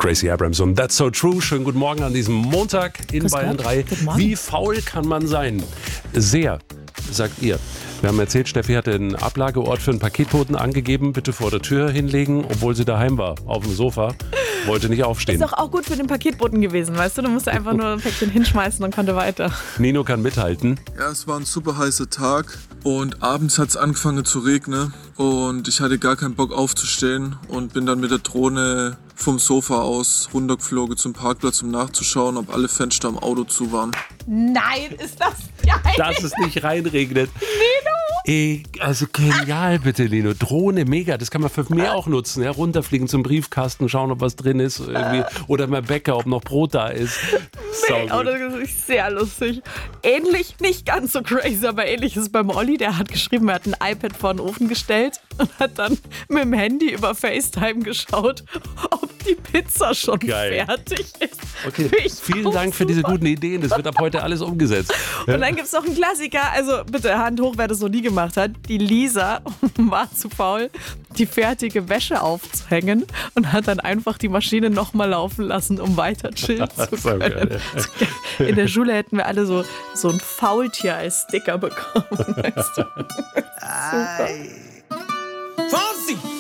Gracie Abrams und That's So True. Schönen guten Morgen an diesem Montag in Grüß Bayern Gott. 3. Guten Morgen. Wie faul kann man sein? Sehr, sagt ihr. Wir haben erzählt, Steffi hat den Ablageort für einen Paketboten angegeben, bitte vor der Tür hinlegen, obwohl sie daheim war, auf dem Sofa, wollte nicht aufstehen. Ist doch auch gut für den Paketboten gewesen, weißt du? Du musst einfach nur ein Päckchen hinschmeißen und konnte weiter. Nino kann mithalten. Ja, es war ein super heißer Tag und abends hat es angefangen zu regnen und ich hatte gar keinen Bock aufzustehen und bin dann mit der Drohne vom Sofa aus runtergeflogen zum Parkplatz, um nachzuschauen, ob alle Fenster im Auto zu waren. Nein, ist das geil. Dass es nicht reinregnet. Also genial bitte, Lino. Drohne, mega. Das kann man für mehr auch nutzen. Ja? Runterfliegen zum Briefkasten, schauen, ob was drin ist. Irgendwie. Oder mal Bäcker, ob noch Brot da ist. Oh, das ist sehr lustig. Ähnlich, nicht ganz so crazy, aber ähnlich ist es beim Olli. Der hat geschrieben, er hat ein iPad vor den Ofen gestellt und hat dann mit dem Handy über FaceTime geschaut, ob die Pizza schon Geil. fertig ist. Okay, Finde ich vielen auch Dank für diese super. guten Ideen. Das wird ab heute alles umgesetzt. Und dann gibt es noch einen Klassiker, also bitte Hand hoch, wer das noch nie gemacht hat. Die Lisa war zu faul, die fertige Wäsche aufzuhängen und hat dann einfach die Maschine nochmal laufen lassen, um weiter chillen zu So können. geil, In der Schule hätten wir alle so ein Faultier als Sticker bekommen. Weißt du? Super. Fonsi!